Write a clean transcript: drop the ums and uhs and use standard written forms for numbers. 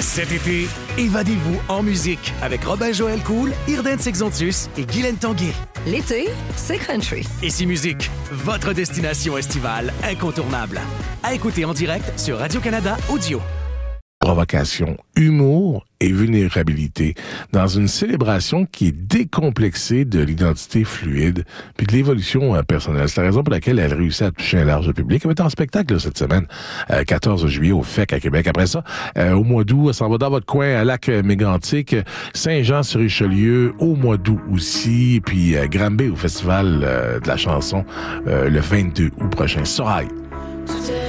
Cet été, évadez-vous en musique avec Robin-Joël Cool, Irden Sexontus et Guylaine Tanguay. L'été, c'est country. Ici Musique, votre destination estivale incontournable. À écouter en direct sur Radio-Canada Audio. Provocation, humour et vulnérabilité dans une célébration qui est décomplexée de l'identité fluide puis de l'évolution personnelle. C'est la raison pour laquelle elle réussit à toucher un large public. Elle va être en spectacle là, cette semaine, 14 juillet au FEC à Québec. Après ça, au mois d'août, ça va dans votre coin à Lac-Mégantic, Saint-Jean-sur-Richelieu au mois d'août aussi, puis Granby au Festival de la chanson le 22 août prochain. Sorail. Tout est